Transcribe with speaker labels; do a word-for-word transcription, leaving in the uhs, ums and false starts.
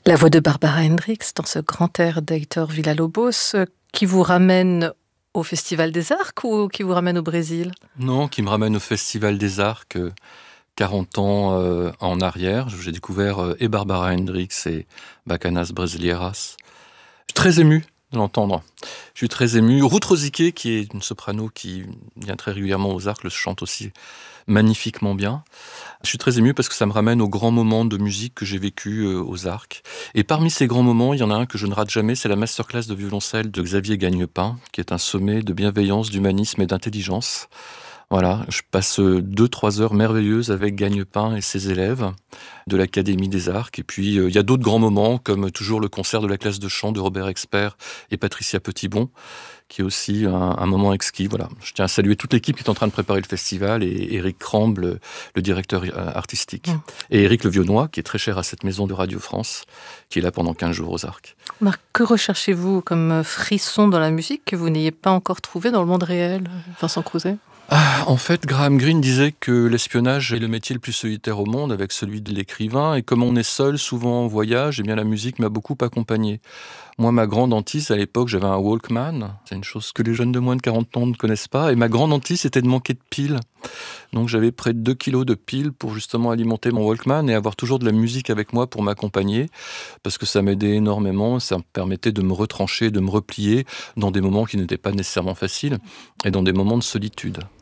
Speaker 1: La voix de Barbara Hendricks dans ce grand air d'Hector Villa-Lobos euh, qui vous ramène au Festival des Arcs ou qui vous ramène au Brésil?
Speaker 2: Non, qui me ramène au Festival des Arcs, euh, quarante ans euh, en arrière. J'ai découvert euh, et Barbara Hendricks et Bacanas Brasileiras. Je suis très ému de l'entendre. Je suis très ému. Ruth Rosiquet, qui est une soprano qui vient très régulièrement aux Arcs, le chante aussi magnifiquement bien. Je suis très ému parce que ça me ramène aux grands moments de musique que j'ai vécu euh, aux Arcs. Et parmi ces grands moments, il y en a un que je ne rate jamais, c'est la masterclass de violoncelle de Xavier Gagnepin, qui est un sommet de bienveillance, d'humanisme et d'intelligence. Voilà, je passe deux, trois heures merveilleuses avec Gagnepin et ses élèves de l'Académie des Arcs. Et puis, euh, il y a d'autres grands moments, comme toujours le concert de la classe de chant de Robert Expert et Patricia Petitbon, qui est aussi un, un moment exquis. Voilà. Je tiens à saluer toute l'équipe qui est en train de préparer le festival, et Éric Cramble, le, le directeur artistique, mmh. et Éric Levionnois, qui est très cher à cette maison de Radio France, qui est là pendant quinze jours aux Arcs.
Speaker 1: Marc, que recherchez-vous comme frisson dans la musique que vous n'ayez pas encore trouvé dans le monde réel, Vincent Crouzet?
Speaker 2: Ah, en fait, Graham Greene disait que l'espionnage est le métier le plus solitaire au monde, avec celui de l'écrivain, et comme on est seul, souvent en voyage, eh bien la musique m'a beaucoup accompagné. Moi, ma grande hantise, à l'époque, j'avais un Walkman. C'est une chose que les jeunes de moins de quarante ans ne connaissent pas. Et ma grande hantise, c'était de manquer de piles. Donc, j'avais près de deux kilos de piles pour justement alimenter mon Walkman et avoir toujours de la musique avec moi pour m'accompagner. Parce que ça m'aidait énormément. Ça me permettait de me retrancher, de me replier dans des moments qui n'étaient pas nécessairement faciles et dans des moments de solitude.